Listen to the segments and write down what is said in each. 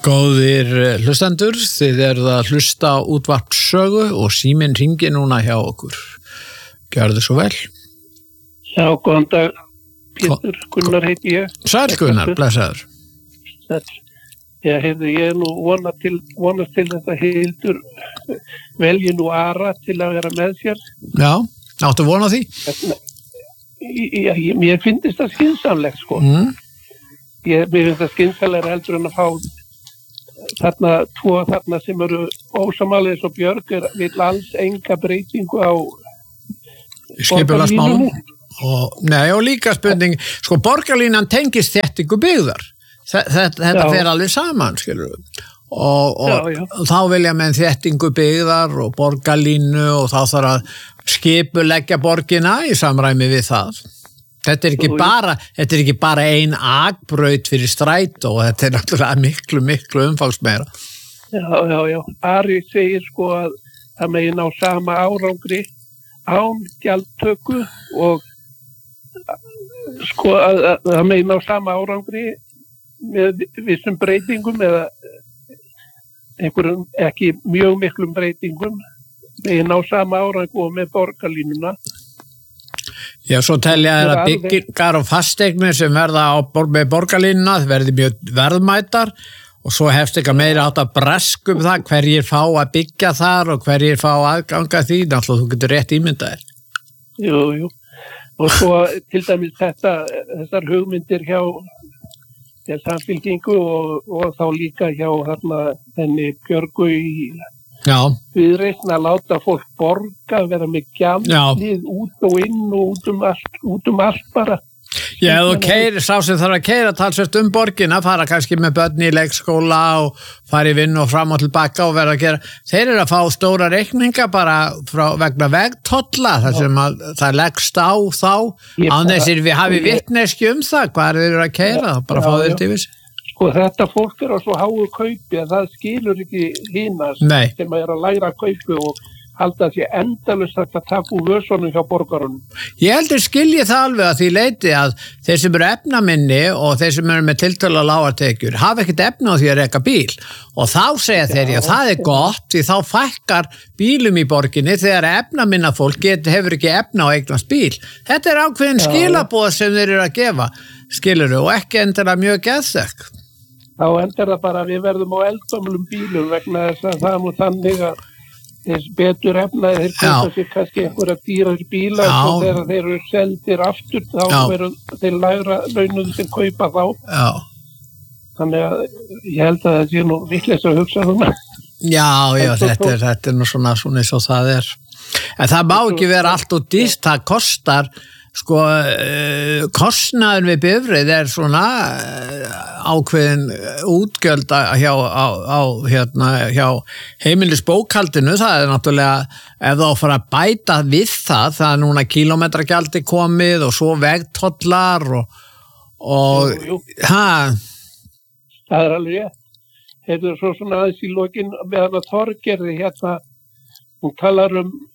Góðir hlustendur, þið eruð að hlusta á útvarp Sögu og síminn hringir núna hjá okkur. Gjörðu svo vel. Já, góðan dag, Pétur, Gunnar heiti ég. Sæll Gunnar, blessaður. Sæll. Já, heyrðu, ég nú vonast til þetta Hildur velji nú Ara til að vera með sér. Já, áttu von á því? Mér finnst það skynsamlegt, sko. Mér finnst það skynsamlega heldur en að fá þarna sem eru ósamálið og Björg vill alls enga breytingu á skipulagsmálum og líka spurning, sko borgarlínan tengist þéttingu byggðar þetta fer alveg saman, skilur og þá vilja menn þéttingu byggðar og borgarlínu og þá þarf að skipuleggja borgina í samræmi við það. Þetta er ekki bara ein akbraut fyrir strætó og þetta er náttúrulega miklu umfangsmeira. Já. Ari segir sko að það megi ná sama árangri án gjaldtöku og sko að það megi ná sama árangri með vissum breytingum eða einhverjum ekki mjög miklum breytingum megi ná sama árangri og með borgarlínuna. Já, svo telja þér að byggingar og fasteignir sem verða með borgarlínuna, það verði mjög verðmætar og svo hefst eitthvað meira átt að breskum það, hverjir fá að byggja þar og hverjir fá aðganga því, náttúrulega þú getur rétt ímyndaðir. Jú, og svo til dæmis þessar hugmyndir hjá Samfylkingu og þá líka hjá þenni Björgu í Viðreisn að láta fólk borga, vera með gjaldið út og inn og út um allt bara. Já, sá sem þarf að keyra talsvert borgina, fara kannski með börn í leikskóla og fara í vinnu og fram og tilbaka og vera að gera. Þeir eru að fá stóra reikninga bara vegna vegtolla, þar sem það leggst á þá, án þessir við hafi vitneskju það, hvað eru að keyra, bara fá þeir til vissi. Sko þetta fólk á svo háu kaupi að það skilur ekki hinas sem að læra kaupi og halda sér endalaust að taka úr vösunum hjá borgarunum. Ég heldur skilji það alveg að því leiti að þeir sem eru efnaminni og þeir sem eru með tiltölulega lágar tekjur hafa ekkert efna á því að reka bíl og þá segja þeir að það er gott því þá fækkar bílum í borginni þegar efnaminna fólk hefur ekki efna á eignast bíl. Þetta er ákveðin skilaboð sem þeir eru að gefa, skilurðu, og ekki endilega mjög geðþekk. Þá endar það bara að við verðum á eldgamlum bílum vegna þess að það múið þannig að þess betur efnaði þeir kaupa sér kannski einhverja dýrar bíla og þegar þeir eru seldir aftur þá eru þeir lægra launuð sem kaupa þá. Þannig að ég held að það sé nú vitleist að hugsa svona. Já, þetta er nú svona eins og það er. En það má ekki vera allt og dýrt, það kostar sko, kostnaður við bifreið er svona ákveðin útgjöld hjá heimilisbókhaldinu, það er náttúrulega, ef þá fara að bæta við það er núna kílómetragjaldi komið og svo vegtollar og Það er alveg rétt. Þetta er svo svona aðeins í lokin meðan að Þorgerði hún talar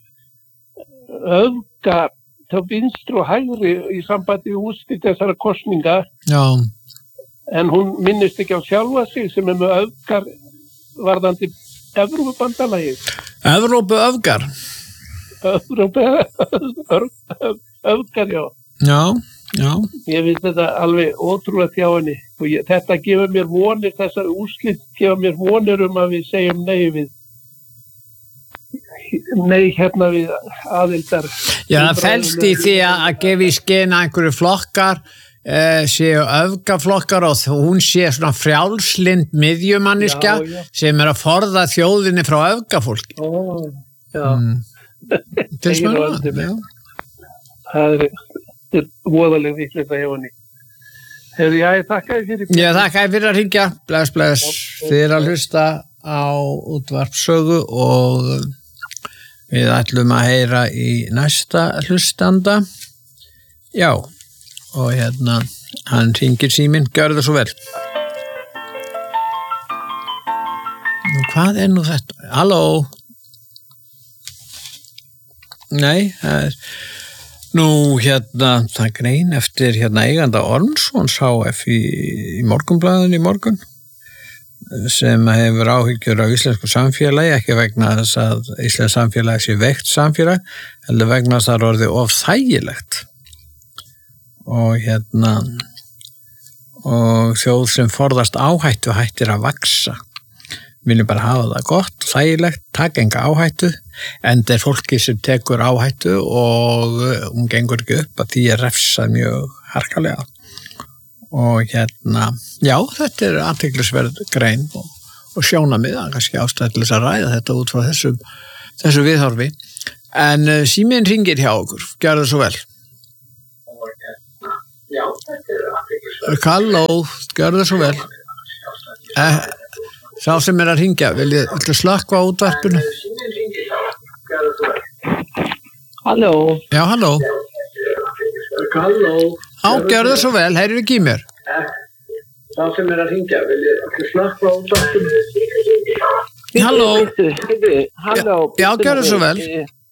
öfgar þá vinstri og hægri í sambandi við úrslit þessara kosninga. En hún minnist ekki á sjálfa sig sem með öfgar varðandi Evrópubandalagið. Evrópuöfgar? Öfgar, Já. Ég finnst þetta alveg ótrúlega hjá henni og þetta gefur mér vonir, þessar úrslit gefur mér vonir að við segjum nei við aðildar. Já, það felst í því að gefa í skyn einhverju flokkar séu öfgaflokkar og hún sé svona frjálslynd miðjumanniska sem að forða þjóðinni frá öfgafólki. Það er voðaleg vitleysa hjá henni. Ég þakka þér fyrir. Ég þakka þér fyrir að hringja. Bless. Þið eru að hlusta á útvarp Sögu og við ætlum að heyra í næsta hlustanda. Já, og hann hringir síminn, gjörðu það svo vel. Nú, hvað er nú þetta? Halló? Nei, það er... Nú, það grein eftir eiganda Ormssons HF í Morgunblaðinu í morgun. sem hefur áhyggjur á íslensku samfélagi, ekki vegna þess að íslensk samfélagi sé veikt samfélag, heldur vegna þess að það er orðið of þægilegt. Og þjóð sem forðast áhættu hættir að vaxa. Viljum bara hafa það gott, þægilegt, taka enga áhættu, en það er fólki sem tekur áhættu og hún gengur ekki upp að því er refsað mjög harkalega. Og já, þetta er athyglisverð grein og sjónamið, kannski ástæðilega að ræða þetta út frá þessu viðhorfi. En síminn hringir hjá okkur, gjörðu svo vel. Já, þetta er athyglisverð. Halló, gjörðu svo vel. Sá sem er að hringja, viltu slökkva á útvarpinu? Halló. Já, halló. Halló. Gjörðu svo vel, heyrðu ekki í mér. Sá sem er að hringja, viltu slökkva á útvarpinu? Halló. Halló. Já, gjörðu svo vel.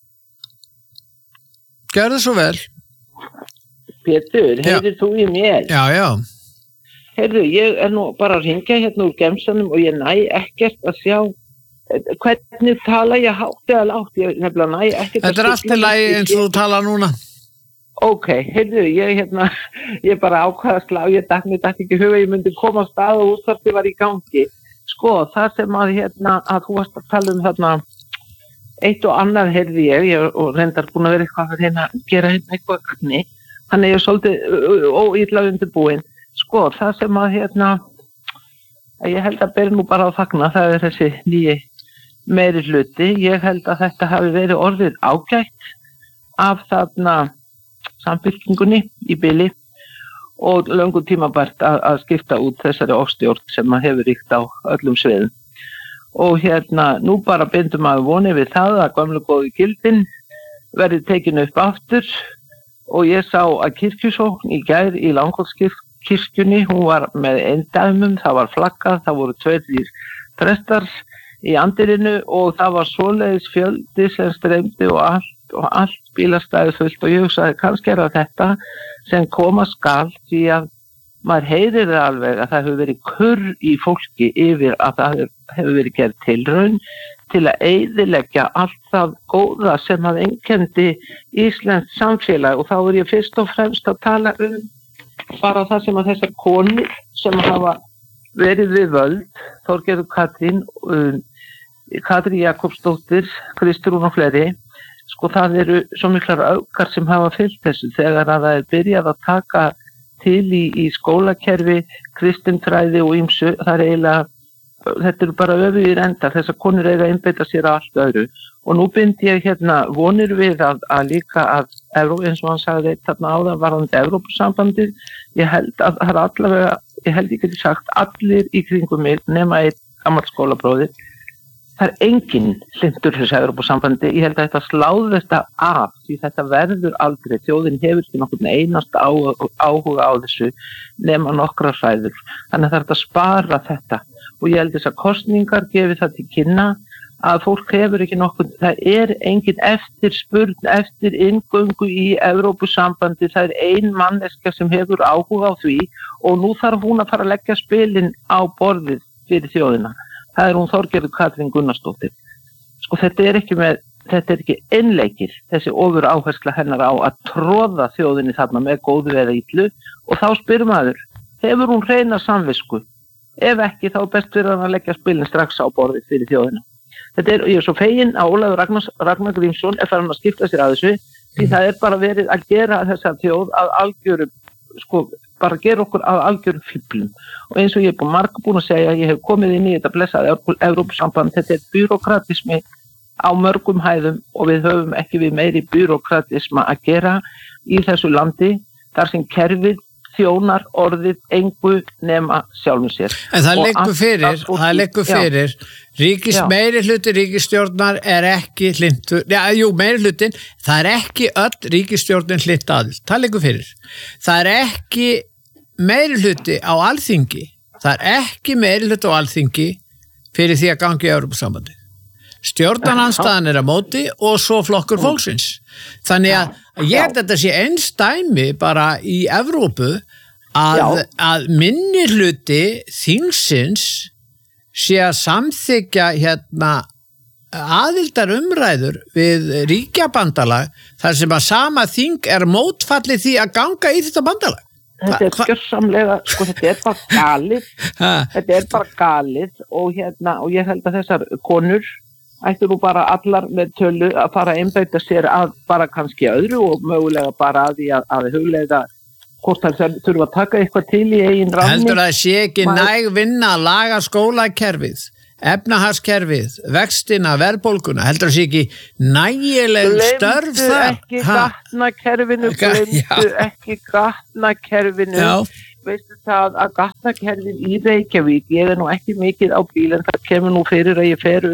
Gjörðu svo vel. Pétur, heyrðir þú í mér? Já. Heyrðu, ég er nú bara að hringja hérna úr gemsanum og ég næ ekkert að sjá hvernig tala ég hátt eða lágt. Ég nefnilega næ ekkert að... Þetta er allt í lagi eins og þú tala núna. Ok, heyrðu, ég bara ákvaða að slá, ég datt ekki huga, ég myndi koma á stað og útvarpið var í gangi. Sko, það sem að þú varst að tala um þarna, eitt og annað heyrði ég og reyndar búin að vera eitthvað að reyna að gera eitthvað gagni, þannig ég er svolítið óilla undirbúin. Sko, það sem að ég held að bera nú bara á fagna, það er þessi nýji meiri hluti, ég held að þetta hafi verið orðið ágætt af þarna samfylkingunni í bili og löngu tímabært að skipta út þessari ofstjórn sem að hefur ríkt á öllum sviðum. Og nú bara bindum að voni við það að gömlu góðu gildin verði tekinu upp aftur og ég sá að kirkjusókn í gær í Langholtskirkjunni, hún var með eindæmum, það var flaggað, það voru 2 prestar í andirinu og það var svoleiðis fjöldi sem streymdi og allt bílastæði fullt og ég hugsaði kannski er þetta sem koma skal því að maður heyrir það alveg að það hefur verið kurr í fólki yfir að það hefur verið gerð tilraun til að eyðileggja allt það góða sem að einkenndi íslenskt samfélag og þá er ég fyrst og fremst að tala bara það sem að þessar konur sem hafa verið við völd, Þorgerður Katrín Jakobsdóttir, Kristrún og fleiri. Sko það eru svo miklar öfgar sem hafa fylgt þessu þegar að það er byrjað að taka til í skólakerfi, kristinfræði og ýmsu, það er eiginlega, þetta eru bara öfugir endar, þessar konur eiga að einbeita sér að allt öðru og nú bind ég vonir við að líka að eins og hann sagði þarna áðan varðandi Evrópusambandið, ég held að það er allavega, ég held ekki sagt allir í kringum mig nema einn gamall skólabróðir. Það er enginn hlynntur þessu Evrópusambandi, ég held að þetta sláði þetta af því þetta verður aldrei, þjóðin hefur ekki nokkurn einast áhuga á þessu nema nokkra hræður, þannig að það er að spara þetta og ég held þess að kosningar gefi það til kynna að fólk hefur ekki nokkurn, það er engin eftirspurn eftir inngöngu í Evrópusambandi, það er ein manneskja sem hefur áhuga á því og nú þarf hún að fara að leggja spilin á borðið fyrir þjóðina. Það er hún Þorgerður Katrín Gunnarsdóttir. Sko þetta er ekki einleikir, þessi ofur áhersla hennar á að tróða þjóðinni þarna með góðu eða illu og þá spyr maður, hefur hún hreina samvisku? Ef ekki þá er best fyrir hann að leggja spilin strax á borðið fyrir þjóðina. Ég er svo fegin að Ólafur Ragnar Grímsson er farin að skipta sér að þessu því það er bara verið að gera þessa þjóð að algjöru, sko, bara gera okkur að algjörum fíflum og eins og ég er búin að segja ég hef komið inn í þetta blessaði Evrópusamband, þetta er byrokratismi á mörgum hæðum og við höfum ekki við meiri byrokratisma að gera í þessu landi þar sem kerfið þjónar orðið engu nema sjálfum sér. En það liggur fyrir meiri hluti ríkisstjórnar er ekki hlynntur, meiri hlutin, það er ekki öll ríkisstjórnin hlynt aðild, það liggur fyrir. Það er ekki meiri hluti á Alþingi, það er ekki meiri hluti á Alþingi fyrir því að gangi í Evrópusambandi. Stjórnarandstaðan er að móti og svo flokkur fólksins. Þannig að ég held að þetta sé einstæmi bara í Evrópu að minni hluti þingsins sé að samþykja aðildar umræður við ríkjabandalag þar sem að sama þing mótfallið því að ganga í þetta bandalag. Þetta gjörsamlega, þetta bara galið og ég held að þessar konur ættu nú bara allar með tölu að fara að einbeita sér að bara kannski öðru og mögulega bara að því að hugleiða hvort það þurfa að taka eitthvað til í eigin ranni. Heldur að sé ekki næg vinna að laga skólakerfið, efnahagskerfið, vextina, verðbólguna, heldur að sé ekki nægileg störf þar? Gleymdu ekki gatnakerfinu. Veistu það að gatnakerfin í Reykjavík, ég nú ekki mikið á bíl en það kemur nú fyrir að ég fer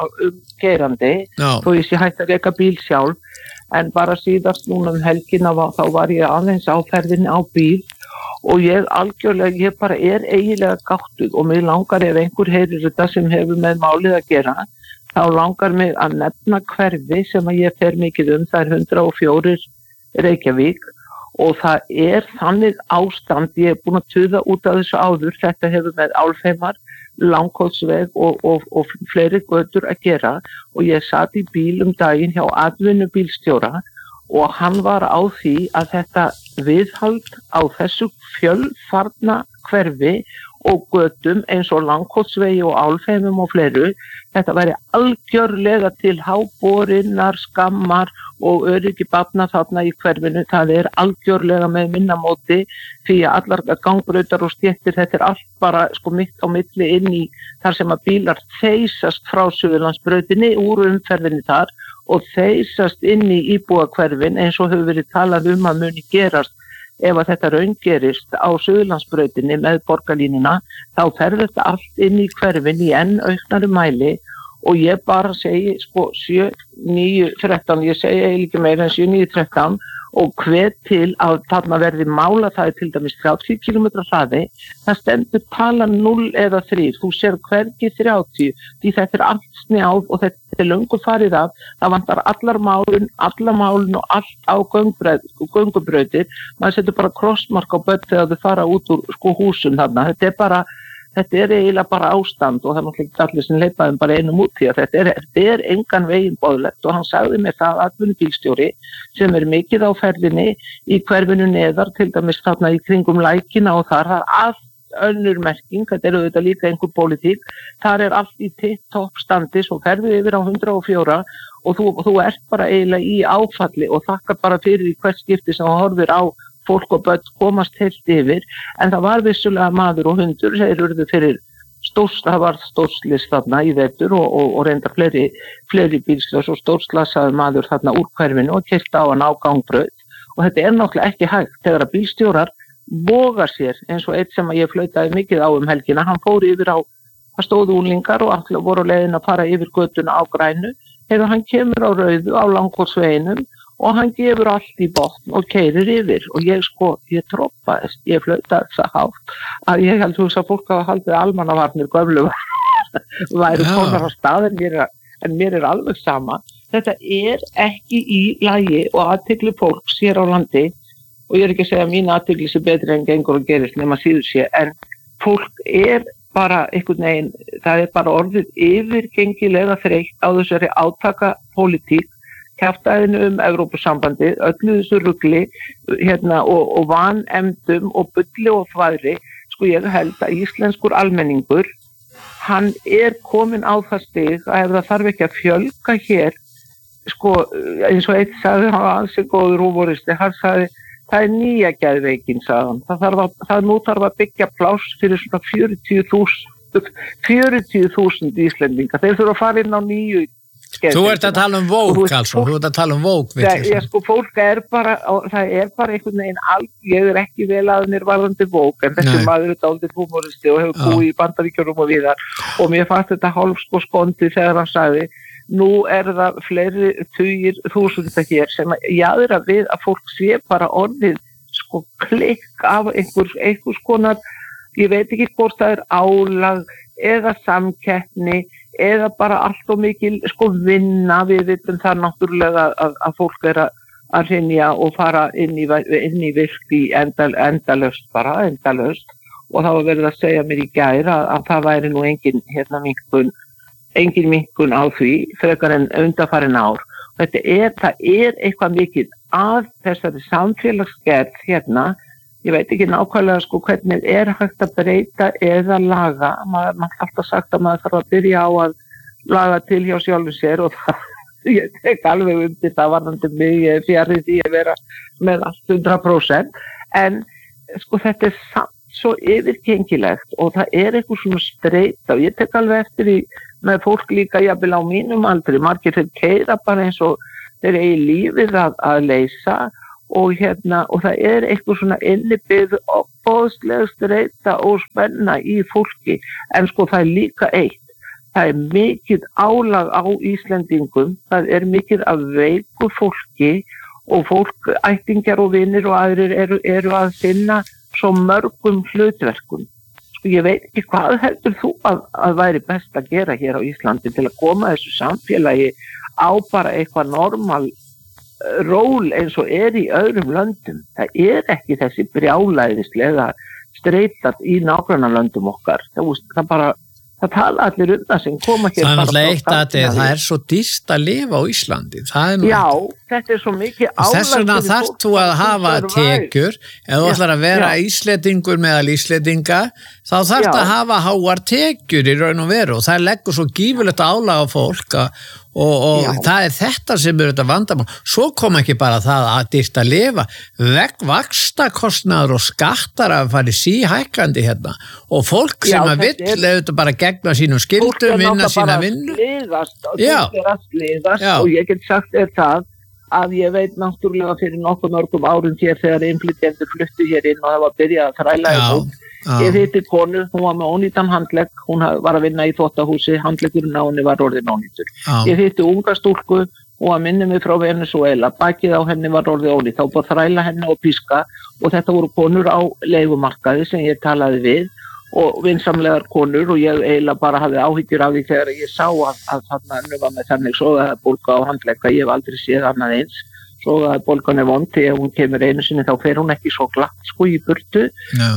keyrandi, þó ég sé hægt að reka bíl sjálf, en bara síðast núna helgina þá var ég aðeins á ferðinni á bíl og ég bara eiginlega gáttuð og mig langar ef einhver heyrir þetta sem hefur með málið að gera, þá langar mig að nefna hverfi sem að ég fer mikið það er 104 Reykjavík og það þannig ástand, ég búin að tuða út af þessu áður, þetta hefur með Álfheimar, Langholtsveg og fleiri götur að gera og ég sat í bíl daginn hjá atvinnubílstjóra og hann var á því að þetta viðhald á þessu fjölfarna hverfi og götum eins og Langholtsvegi og Álfheimum og fleiru, þetta væri algjörlega til háborinnar, skammar og öryggi barna þarna í hverfinu, það algjörlega með minnamóti því að allar gangbrautar og stéttir, þetta allt bara mitt á milli inn í þar sem að bílar þeysast frá Suðurlandsbrautinni úr umferðinni þar og þeysast inn í íbúakverfin eins og hefur verið talað að muni gerast ef að þetta raungerist á Suðurlandsbrautinni með borgarlínuna, þá fer þetta allt inn í hverfin í enn auknari mæli og ég bara segi 7, 9, 13, ég segi ekki meira en 7, 9, 13 og hvet til að þarna verði mála það til dæmis 30 km hraði, það stendur tala 0 eða 3, þú sér hvergi 30, því þetta allt snjáð og þetta löngu farið af, það vantar alla málin og allt á göngubrautir, maður setur bara krossmark á börn þegar þau fara út úr húsum þarna, þetta eiginlega bara ástand og það náttúrulega allir sem leipaðum bara einum út því að þetta engan veginn boðlegt og hann sagði mér það atvinnubílstjóri sem mikið á ferðinni í hverfinu neðar, til dæmis þarna í kringum lækina og þar allt önnur merking, þetta auðvitað líka einhver pólitík, þar allt í tipp-topp standi, svo ferðu yfir á 104 og þú bara eiginlega í áfalli og þakkar bara fyrir í hvert skipti sem þú horfir á fólk og börn komast heilt yfir, en það var vissulega maður og hundur, þeir urðu fyrir það var stórslys þarna í vetur og reyndar fleiri bílslös og stórslasaði maður þarna úr hverfinu og keypti á hann á gangbraut og þetta náttúrulega ekki hægt þegar að bílstjórar voga sér eins og eitt sem ég flautaði mikið á helgina, hann fór yfir það stóðu unglingar og allir voru á leiðin að fara yfir götuna á grænu, þegar hann kemur á rauðu á Langholtsveginum og hann gefur allt í botn og keyrir yfir og ég troppaðist, ég flautaði það hátt að ég held að fólk hafa haldið almannavarnir gömlu væru konar á stað en mér alveg sama. Þetta ekki í lagi og athygli fólks hér á landi og ég ekki að segja að mín athygli sé betri en gengur og gerist nema síður sé, en fólk bara einhvern veginn, það bara orðið yfirgengilega þreytt á þessari átaka pólitík, kjaftaðinu Evrópusambandið, öllu þessu rugli og vanemdum og bulli og þvæðri, ég held að íslenskur almenningur, hann komin á það stig að ef það þarf ekki að fjölga hér, eins og eitt sagði, hann var ansi góður húmoristi, hann sagði, það nýja geðveikin, sagði hann, nú þarf að byggja pláss fyrir svona 40.000 Íslendinga, þeir þurfa að fara inn á nýju. Þú ert að tala vók, altså, þú ert að tala vók. Fólk bara, það bara einhvern veginn ég ekki vel að mér varðandi vók, en þessi maður dálítið húmoristi og hefur búið í Bandaríkjunum og víðar og mér fannst þetta hálf skondið þegar hann sagði, nú það fleiri tugir þúsunda hér sem jaðra við að fólk sé bara orðið klikk af einhvers konar, ég veit ekki hvort það álag eða samkeppni eða bara allt og mikil vinna, við vitum það náttúrulega að fólk að hrynja og fara inn í virki endalaust og það var verið að segja mér í gær að það væri nú engin minnkun á því frekar en undanfarin ár. Það er eitthvað mikið að þessari samfélagsgerð hérna. Ég veit ekki nákvæmlega sko hvernig hægt að breyta eða laga. Maður alltaf sagt að maður þarf að byrja á að laga til hjá sjálfu sér og það, ég tek alveg undir það varðandi mig, ég fjarri því að vera með allt 100%. En sko þetta samt svo yfirgengilegt og það eitthvað svona streita og ég tek alveg eftir því með fólk líka jafnvel á mínum aldri, margir þeir keyra bara eins og þeir eigi lífið að leysa og það eitthvað svona innibið og boðslega streita og spenna í fólki, en sko það líka eitt, það mikið álag á Íslendingum, það mikið af veiku fólki og fólk, ættingjar og vinir og aðrir eru að finna svo mörgum hlutverkum. Sko ég veit ekki hvað heldur þú að væri best að gera hér á Íslandi til að koma þessu samfélagi á bara eitthvað normal ról eins og í öðrum löndum. Það ekki þessi brjálæðislega streitat í nágrannalöndum okkar. Það tala allir það sem koma hér. Það eitt að það svo dýrt að lifa á Íslandi. Já, þetta svo mikið álag. Þess vegna þarf þú að hafa tekjur, ef þú ætlar að vera Íslendingur meðal Íslendinga, þá þarf það að hafa háar tekjur í raun og veru og það leggur svo gífurlegt álag á fólk og það þetta sem þetta vandamál. Svo kom ekki bara það að dýrt að lifa, vaxtakostnaður og skattar að fara síhækkandi hérna og fólk sem að vill auðvitað bara gegna sínum skyldum, vinna sína vinnu. Fólk að sliðast og ég get sagt það að ég veit náttúrulega fyrir nokkuð mörgum árum hér þegar innflytjendur fluttu hér inn og það var byrjað að þræla Ég hitti konu, hún var með ónýtan handlegg, hún var að vinna í þvottahúsi, handleggurinn á henni var orðin ónýtur. Ég hitti unga stúlku, hún var minni mig frá Venezuela, bakið á henni var orðið ónýtt, þá búið að þræla henni og píska og þetta voru konur á leigumarkaði sem ég talaði við og vinsamlegar konur og ég eiginlega bara hafði áhyggjur af því þegar ég sá að þarna var með þannig sogaða bólga á handlegg að ég hef aldrei séð annað eins. Svo að bólgan vond þegar hún kemur einu sinni þá fer hún ekki svo glatt sko í burtu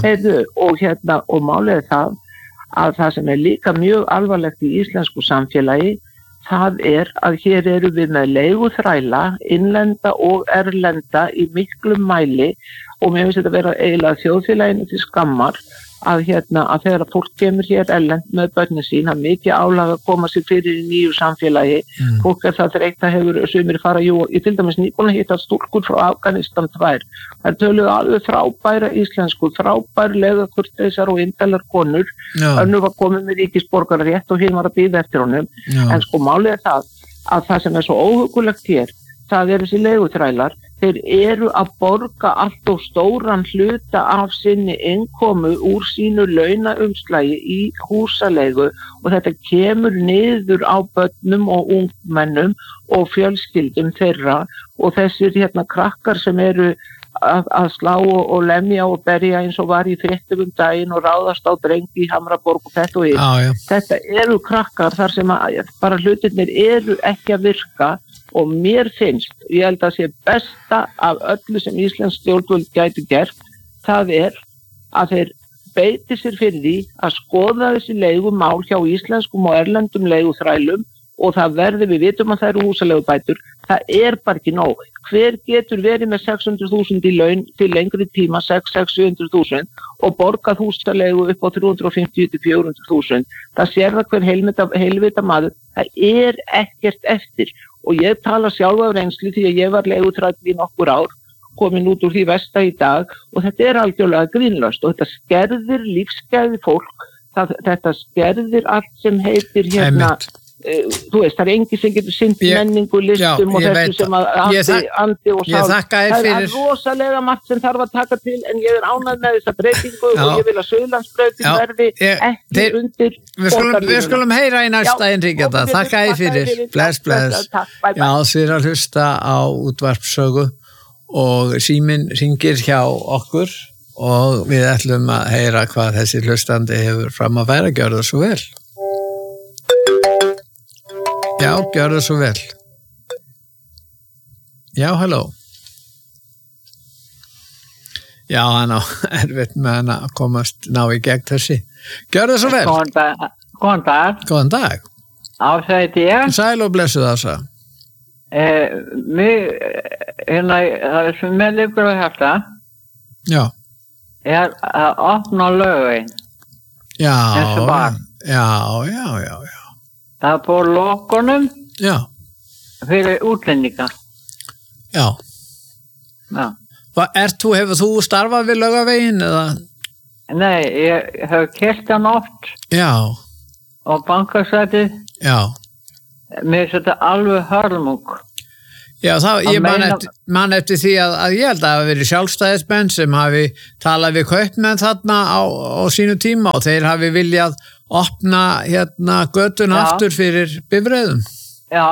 og málið það að það sem líka mjög alvarlegt í íslensku samfélagi það að hér eru við með leiguþræla, innlenda og erlenda í miklum mæli og mér finnst þetta vera eiginlega þjóðfélaginu til skammar að þegar fólk kemur hér erlend með börnin sín, það mikið álag að koma sér fyrir í nýju samfélagi, fólk það þreytt að hefur sumir fara, ég til dæmis nýbúin að hitta stúlkur frá Afganistan 2, þær töluðu alveg frábæra íslensku, frábærlega kurteisar og indælar konur, önnur var komið með ríkisborgararétt og hinn var að bíða eftir honum, en sko málið að það sem svo óhugulegt hér, það þessi leiguþrælar, þeir eru að borga allt og stóran hluta af sinni innkomu úr sínu launaumslagi í húsaleigu og þetta kemur niður á börnum og ungmennum og fjölskyldum þeirra og þessir krakkar sem eru að slá og lemja og berja eins og var í fréttum daginn og ráðast á drengi í Hamraborg og þetta og hitt. Þetta eru krakkar þar sem bara hlutirnir eru ekki að virka og mér finnst, ég held að sé besta af öllu sem íslensk stjórnvöld gætu gert, það að þeir beiti sér fyrir því að skoða þessi leigumál hjá íslenskum og erlendum leiguþrælum og það við vitum að það eru húsaleigubætur, það bara ekki nóg. Hver getur verið með 600.000 í laun til lengri tíma, 600-700.000 og borgað húsaleigu upp á 350-400.000. Það sér það hver heilvita maður, það ekkert eftir. Og ég tala sjálf af reynslu því að ég var leiguþræll í nokkur ár, komin út úr því versta í dag og þetta algjörlega grínlaust og þetta skerðir lífsgæði fólk, þetta skerðir allt sem heitir þú veist, það engin sem getur sinnt menningu, listum og þessu sem andi og sál. Það rosalega margt sem þarf að taka til en ég ánægð með þessa breytingu og ég vil að Suðurlandsbrautin verði ekki undir Við skulum heyra í næsta innríkjata. Þakka þér fyrir. Bless. Já, þið að hlusta á útvarpssögu og síminn hringir hjá okkur og við ætlum að heyra hvað þessi hlustandi hefur fram að færa. Gjörðu það svo vel. Já, gjörðu það svo vel. Já, halló. Já, hann á erfitt með hann að komast ná í gegn þessi. Gjörðu svo vel. Góðan dag. Góðan dag. Ása heiti ég. Sæl og blessuð Ása. Það sem mér liggur á hjarta. Já. Að opna Laugaveginn. Já. Eins og barn. Já. Það búið lokunum. Já. Fyrir útlendinga. Já. Hefur þú starfað við Laugaveginn eða? Nei, ég hef keyrt hann oft. Já. Og bankastrætið. Já. Mér finnst þetta alveg hörmung. Já, ég man eftir því að ég held að það hafi verið sjálfstæðismenn sem hafi talað við kaupmenn þarna á sínu tíma og þeir hafi viljað opna götun aftur fyrir bifreiðum. Já.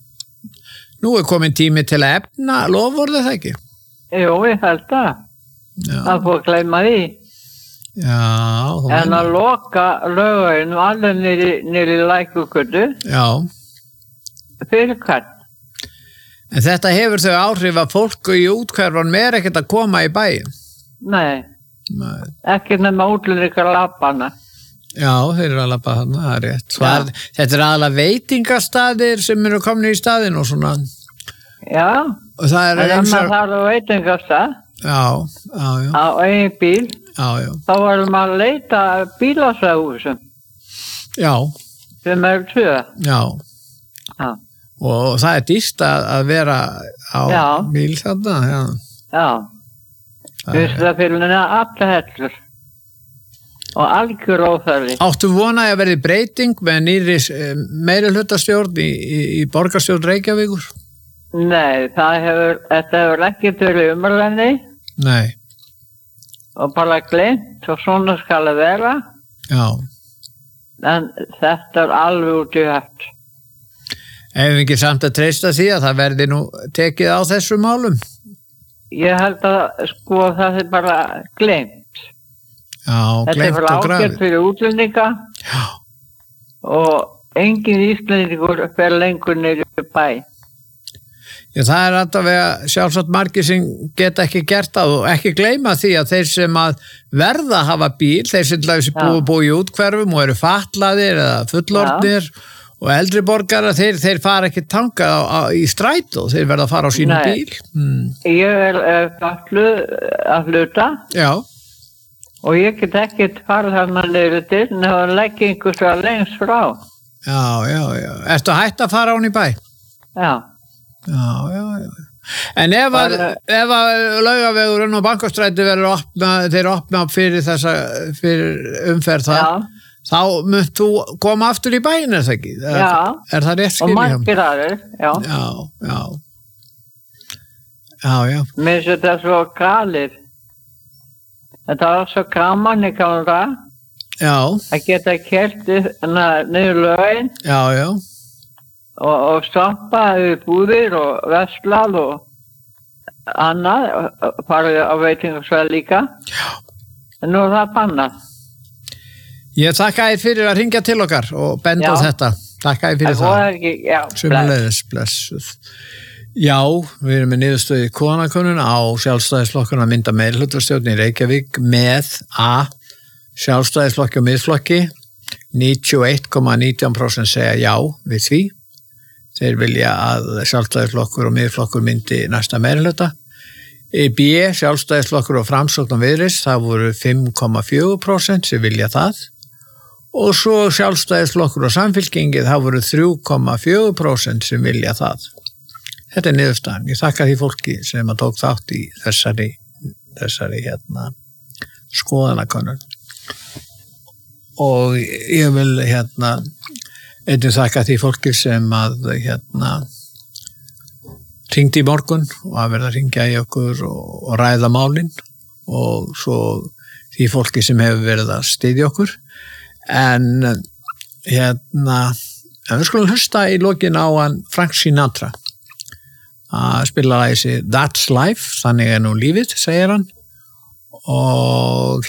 Nú komin tími til að efna loforðið það ekki? Jú, ég held það. Það fór að gleyma því. Já. En að loka Laugaveginn alveg niður í Lækjargötu. Já. Fyrir hvern? En þetta hefur þau áhrif að fólk í útkverfunum ekkert að koma í bæinn? Nei. Ekki nema útlendingar labbana. Já, þeir eru að labba þarna, það rétt. Þetta aðalega veitingastaðir sem eru komin í staðinn og svona. Já, og það er veitingastað. Já. Á eigin bíl. Já. Þá varum að leita bílasöðhúsum. Já. Sem eru 2. Já. Já. Og það dýrt að vera á bíl þarna. Já. Húsafélaginu allar hellur. Og algjör óþarfi. Áttu vonaði að verði breyting með nýri meirihlutastjórn í borgarstjórn Reykjavíkur? Nei, þetta hefur ekki verið umræðinni. Nei. Og bara gleymt og svona skal það vera. Já. En þetta er alveg út í hött. Ef ekki samt að treysta því að það verði nú tekið á þessu málum? Ég held að það er bara gleymt. Já, gleymt og grafið. Þetta er bara ágætt fyrir útlendinga. Já. Og engin íslendingur fer lengur niður í bæ. Já, það er alltaf sjálfsagt margir sem geta ekki gert það og ekki gleyma því að þeir sem að verða að hafa bíl, þeir sem búi í útkverfum og eru fatlaðir eða fullorðnir og eldri borgarar, þeir fara ekki tangað í strætó, þeir verða að fara á sínum bíl. Ég er fatluð að hluta. Já. Og ég get ekki farið þarna niður til en það leggja einhversa lengst frá. Já. Ertu hætt að fara án í bæ? Já. Já. En ef að Laugavegurinn og Bankastræti þeir opna fyrir umferð það, þá munt þú koma aftur í bæinn, er það ekki? Já. Er það rétt skilja? Og margir aðrir, já. Já. Mér finnst þetta svo galið. Þetta var svo gaman í gamla. Já. Að geta kert niður Laugaveginn. Já. Og stoppaði búðir og verslað og annað, farið á veitingarsvæði líka. Já. En nú er það bannað. Ég þakka þér fyrir að ringja til okkar og benda á þetta. Þakka þér fyrir það. Sömuleiðis, blessuð. Já, við erum með niðurstöðu í Konakönnun á sjálfstæðisflokkuna að mynda meirihlutastjórn í Reykjavík með sjálfstæðisflokki og miðflokki. 91,19% segja já við því. Þeir vilja að sjálfstæðisflokkur og miðflokkur myndi næsta meirihluta. B, sjálfstæðisflokkur og Framsókn og Viðreisn, það voru 5,4% sem vilja það. Og svo sjálfstæðisflokkur og Samfylkingin, það voru 3,4% sem vilja það. Þetta er niðurstaðan. Ég þakka því fólki sem að tók þátt í þessari skoðanakönnun. Og ég vil einnig þakka því fólki sem að hringdi í morgun og að verða að ringja í okkur og ræða málin og svo því fólki sem hefur verið að styðja okkur. En við skulum hlusta í lokin á Frank Sinatra að spila lagið That's Life, þannig er nú lífið, segir hann og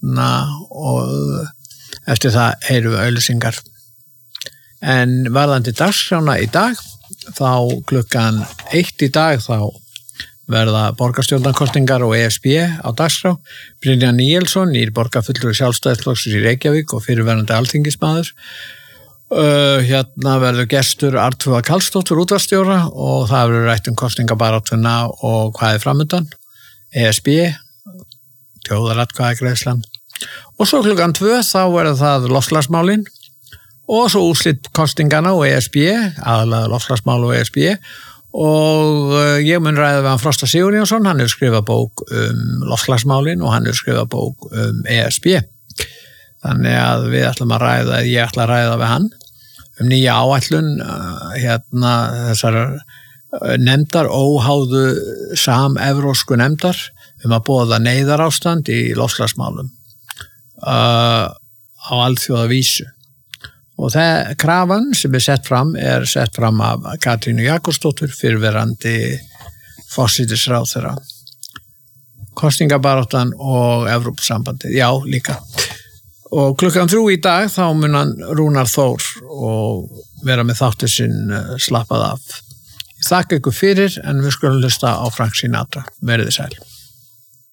eftir það heyrum við auglýsingar. En varðandi dagskrána í dag, þá klukkan 1 í dag þá verða borgarstjórnarkosningar og ESB á dagskrá. Brynjar Níelsson, nýr borgarfulltrúi Sjálfstæðisflokksins í Reykjavík og fyrirverandi alþingismaður. Hérna verður gestur Arnþrúður Karlsdóttir útvarpsstjóra og það verður rætt kosningabaráttuna og hvað framundan. ESB, þjóðaratkvæðagreiðslan. Og svo 2:00 þá verður það loftslagsmálin og svo úrslit kosningana og ESB, aðalega loftslagsmál og ESB. Og ég mun ræða við hann Frosta Sigurjónsson, hann hefur skrifað bók loftslagsmálin og hann hefur skrifað bók ESB. Þannig að ég ætla að ræða við hann nýja áætlun þessar nefndar, óháðu samevrósku nefndar að boða neyðarástand í loftslagsmálum á alþjóðavísu. Og það krafan sem sett fram af Katrínu Jakobsdóttur, fyrrverandi forsætisráðherra. Kosningabaráttan og Evrópusambandið, já líka. Og 3:00 í dag þá mun hann Rúnar Þór og vera með þáttur sinn slappað af. Ég þakka ykkur fyrir en við skulum hlusta á Frank Sinatra. Verið þið sæl.